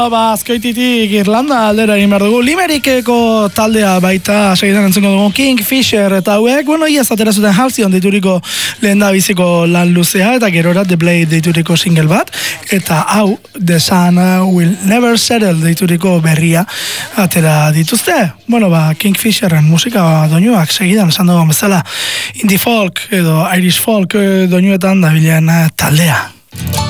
Bueno, Azkoititik Irlanda aldera egin behar dugu. Limerikeko taldea baita segidan entzungo dugu Kingfisher eta hauek, bueno, iaz atera zuten Halcyon deituriko lehen da biziko lan luzea eta gerora The Blade deituriko single bat eta hau The Sun Will Never Settle deituriko berria atera dituzte. Bueno, Kingfisherren musika doinuak segidan esan dugu bezala indie folk edo Irish folk doinuetan da bilen taldea.